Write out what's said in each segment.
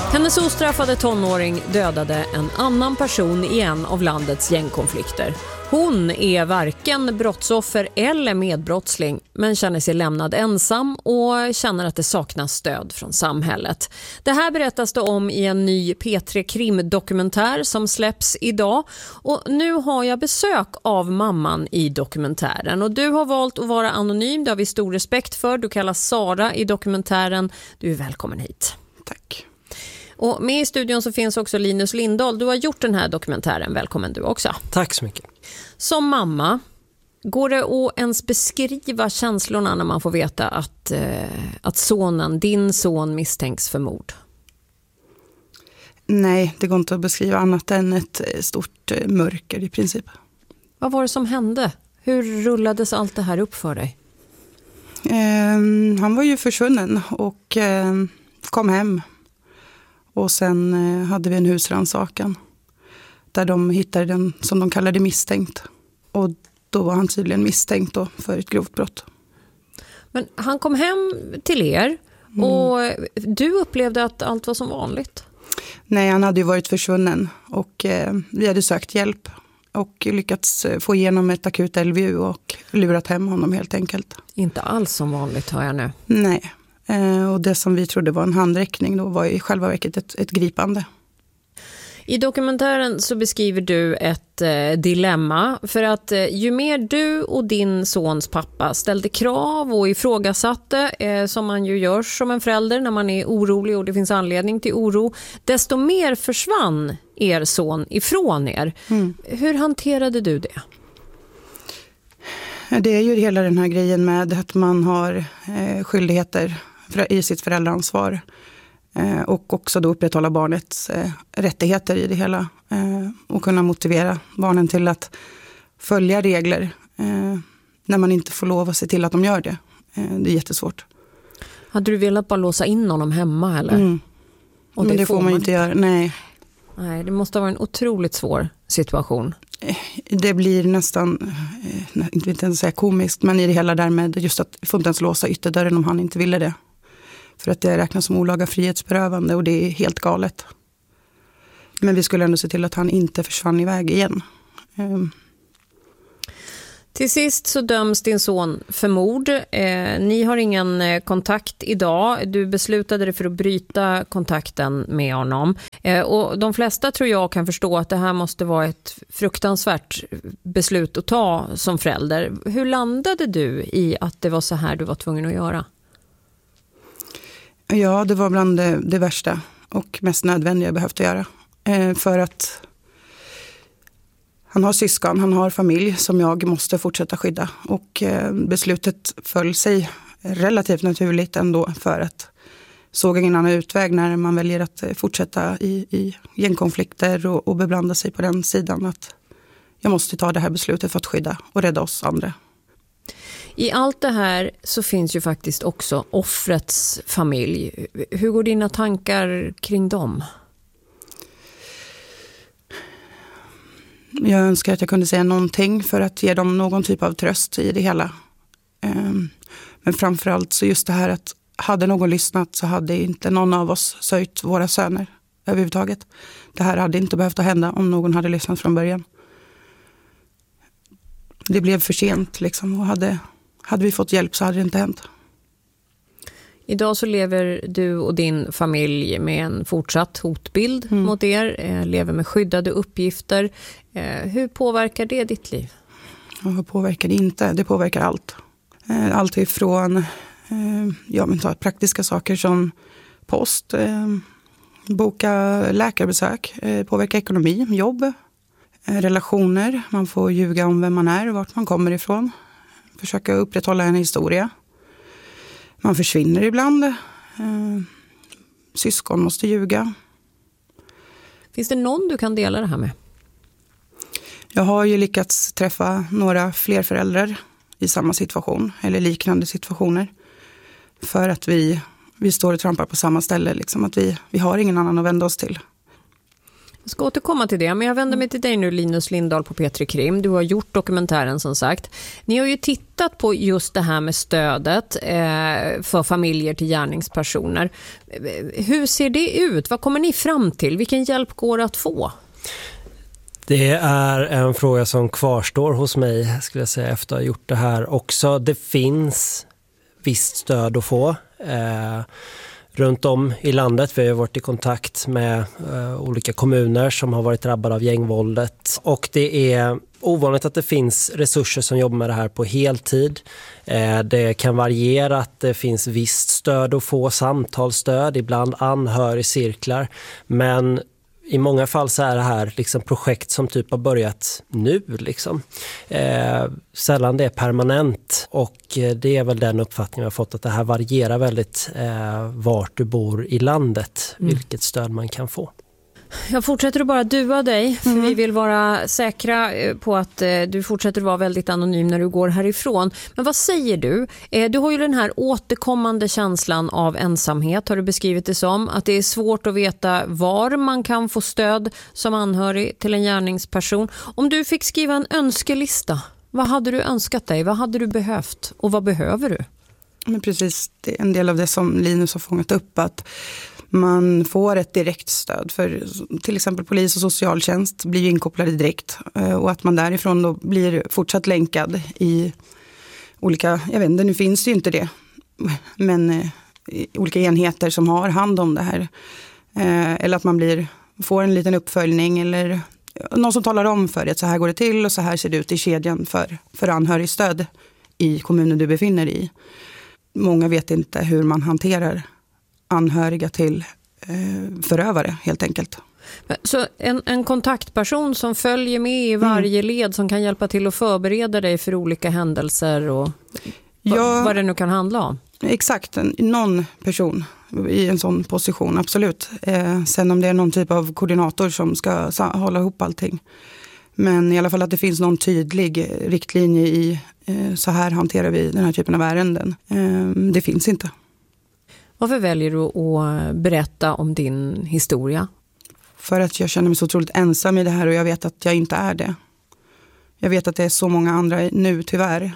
Hennes ostraffade tonåring dödade en annan person i en av landets gängkonflikter. Hon är varken brottsoffer eller medbrottsling, men känner sig lämnad ensam och känner att det saknas stöd från samhället. Det här berättas det om i en ny P3 Krim-dokumentär som släpps idag. Och nu har jag besök av mamman i dokumentären. Och du har valt att vara anonym, det har vi stor respekt för. Du kallas Sara i dokumentären. Du är välkommen hit. Tack. Och med i studion så finns också Linus Lindahl. Du har gjort den här dokumentären. Välkommen du också. Tack så mycket. Som mamma, går det att ens beskriva känslorna när man får veta att din son misstänks för mord? Nej, det går inte att beskriva annat än ett stort mörker i princip. Vad var det som hände? Hur rullades allt det här upp för dig? Han var ju försvunnen och kom hem. Och sen hade vi en husrannsakan där de hittade den som de kallade misstänkt. Och då var han tydligen misstänkt då för ett grovt brott. Men han kom hem till er och du upplevde att allt var som vanligt? Nej, han hade ju varit försvunnen och vi hade sökt hjälp och lyckats få igenom ett akut LVU och lurat hem honom helt enkelt. Inte alls som vanligt, hör jag nu. Nej. Och det som vi trodde var en handräckning då var i själva verket ett gripande. I dokumentären så beskriver du ett dilemma för att ju mer du och din sons pappa ställde krav och ifrågasatte som man ju gör som en förälder när man är orolig och det finns anledning till oro, desto mer försvann er son ifrån er. Hur hanterade du det? Det är ju hela den här grejen med att man har skyldigheter i sitt föräldraansvar och också då upprätthålla barnets rättigheter i det hela och kunna motivera barnen till att följa regler när man inte får lov att se till att de gör det. Det är jättesvårt. Hade du velat bara låsa in honom hemma eller? Och men det får man inte göra, nej. Nej, det måste vara en otroligt svår situation. Det blir nästan, inte ens säga komiskt, men i det hela därmed just att får inte ens låsa ytterdörren om han inte ville det. För att det räknas som olaga frihetsberövande och det är helt galet. Men vi skulle ändå se till att han inte försvann iväg igen. Till sist så döms din son för mord. Ni har ingen kontakt idag. Du beslutade dig för att bryta kontakten med honom. Och de flesta tror jag kan förstå att det här måste vara ett fruktansvärt beslut att ta som förälder. Hur landade du i att det var så här du var tvungen att göra? Ja, det var bland det värsta och mest nödvändiga jag behövde göra. För att han har syskon, han har familj som jag måste fortsätta skydda. Och beslutet föll sig relativt naturligt ändå för att såg ingen annan utväg när man väljer att fortsätta i gängkonflikter och beblanda sig på den sidan. Att jag måste ta det här beslutet för att skydda och rädda oss andra. I allt det här så finns ju faktiskt också offrets familj. Hur går dina tankar kring dem? Jag önskar att jag kunde säga någonting för att ge dem någon typ av tröst i det hela. Men framförallt så just det här att hade någon lyssnat så hade inte någon av oss sörjt våra söner överhuvudtaget. Det här hade inte behövt att hända om någon hade lyssnat från början. Det blev för sent liksom och hade vi fått hjälp så hade det inte hänt. Idag så lever du och din familj med en fortsatt hotbild mot er, lever med skyddade uppgifter. Hur påverkar det ditt liv? Vad påverkar det inte? Det påverkar allt. Allt ifrån praktiska saker som post, boka läkarbesök, påverkar ekonomi, jobb, relationer. Man får ljuga om vem man är och vart man kommer ifrån. Försöka upprätthålla en historia. Man försvinner ibland. Syskon måste ljuga. Finns det någon du kan dela det här med? Jag har ju lyckats träffa några fler föräldrar i samma situation eller liknande situationer. För att vi står och trampar på samma ställe. Liksom, att vi har ingen annan att vända oss till. Jag ska återkomma till det, men jag vänder mig till dig nu, Linus Lindahl på Petri Krim. Du har gjort dokumentären som sagt. Ni har ju tittat på just det här med stödet för familjer till gärningspersoner. Hur ser det ut? Vad kommer ni fram till? Vilken hjälp går att få? Det är en fråga som kvarstår hos mig, skulle jag säga, efter att ha gjort det här också. Det finns visst stöd att få runt om i landet. Vi har varit i kontakt med olika kommuner som har varit drabbade av gängvåldet. Och det är ovanligt att det finns resurser som jobbar med det här på heltid. Det kan variera att det finns visst stöd att få, samtalsstöd, ibland anhörigcirklar. Men i många fall så är det här liksom projekt som typ har börjat nu. Liksom. Sällan det är permanent, och det är väl den uppfattningen jag har fått, att det här varierar väldigt vart du bor i landet, vilket stöd man kan få. Jag fortsätter att bara dua dig, för vi vill vara säkra på att du fortsätter att vara väldigt anonym när du går härifrån. Men vad säger du? Du har ju den här återkommande känslan av ensamhet, har du beskrivit det som. Att det är svårt att veta var man kan få stöd som anhörig till en gärningsperson. Om du fick skriva en önskelista, vad hade du önskat dig? Vad hade du behövt? Och vad behöver du? Men precis, det är en del av det som Linus har fångat upp, att man får ett direkt stöd. För till exempel polis och socialtjänst blir ju inkopplade direkt. Och att man därifrån då blir fortsatt länkad i olika, jag vet inte, nu finns det ju inte det, men olika enheter som har hand om det här. Eller att man får en liten uppföljning, eller någon som talar om för dig att så här går det till och så här ser det ut i kedjan för anhörigstöd i kommunen du befinner dig i. Många vet inte hur man hanterar anhöriga till förövare, helt enkelt. Så en kontaktperson som följer med i varje led, som kan hjälpa till att förbereda dig för olika händelser och vad det nu kan handla om? Exakt, någon person i en sån position, absolut. Sen om det är någon typ av koordinator som ska hålla ihop allting. Men i alla fall att det finns någon tydlig riktlinje i så här hanterar vi den här typen av ärenden. Det finns inte. Varför väljer du att berätta om din historia? För att jag känner mig så otroligt ensam i det här, och jag vet att jag inte är det. Jag vet att det är så många andra nu tyvärr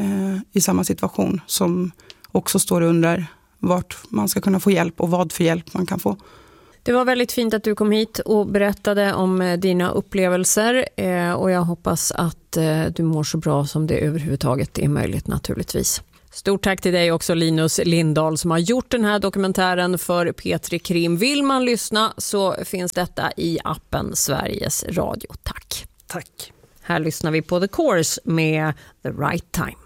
i samma situation som också står och undrar vart man ska kunna få hjälp och vad för hjälp man kan få. Det var väldigt fint att du kom hit och berättade om dina upplevelser, och jag hoppas att du mår så bra som det överhuvudtaget är möjligt, naturligtvis. Stort tack till dig också, Linus Lindahl, som har gjort den här dokumentären för Petri Krim. Vill man lyssna så finns detta i appen Sveriges Radio. Tack. Tack. Här lyssnar vi på The Course med The Right Time.